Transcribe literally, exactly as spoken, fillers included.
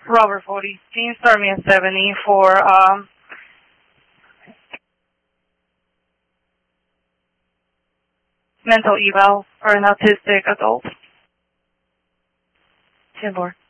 Robert forty, can you start me at seventy for um, mental eval for an autistic adult? ten four.